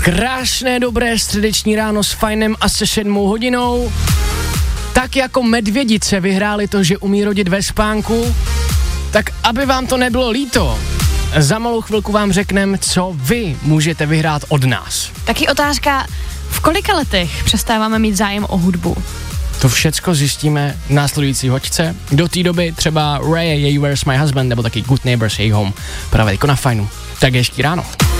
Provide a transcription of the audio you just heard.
Krásné, dobré středeční ráno s Fajnem a se 7 hodinou. Tak jako medvědice vyhráli to, že umí rodit ve spánku, tak aby vám to nebylo líto, za malou chvilku vám řekneme, co vy můžete vyhrát od nás. Taky otázka, v kolika letech přestáváme mít zájem o hudbu? To všecko zjistíme v následující hoďce. Do té doby třeba Ray, její Where's My Husband, nebo taky Good Neighbors, její Home. Právě jako na Fajnu. Tak hezký ráno.